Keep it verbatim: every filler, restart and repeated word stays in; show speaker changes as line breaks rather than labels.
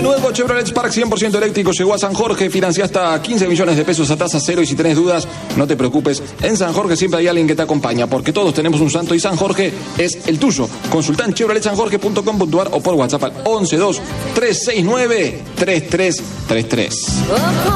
nuevo Chevrolet Spark cien por ciento eléctrico llegó a San Jorge. Financia hasta quince millones de pesos a tasa cero. Y si tenés dudas, no te preocupes. En San Jorge siempre hay alguien que te acompaña, porque todos tenemos un santo y San Jorge es el tuyo. Consultá en chevrolet san jorge punto com punto a r o por WhatsApp al once dos tres seis nueve tres tres tres tres.